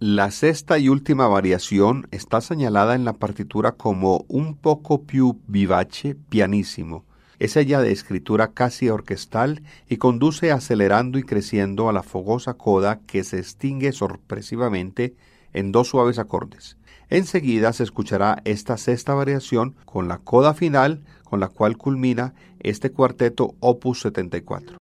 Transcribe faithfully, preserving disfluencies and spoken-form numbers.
La sexta y última variación está señalada en la partitura como un poco più vivace pianissimo. Es ella de escritura casi orquestal y conduce acelerando y creciendo a la fogosa coda que se extingue sorpresivamente en dos suaves acordes. Enseguida se escuchará esta sexta variación con la coda final con la cual culmina este cuarteto opus setenta y cuatro.